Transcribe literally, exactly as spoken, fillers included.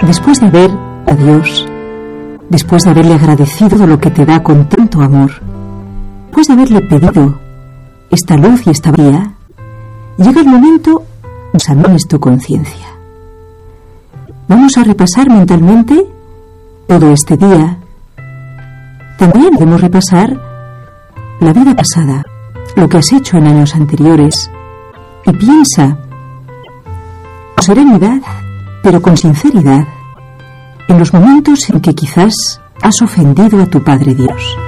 Después de ver a Dios, después de haberle agradecido todo lo que te da con tanto amor, después de haberle pedido esta luz y esta bría, llega el momento de examinar tu conciencia. Vamos a repasar mentalmente todo este día. También debemos repasar la vida pasada, lo que has hecho en años anteriores, y piensa con serenidad, pero con sinceridad, en los momentos en que quizás has ofendido a tu Padre Dios.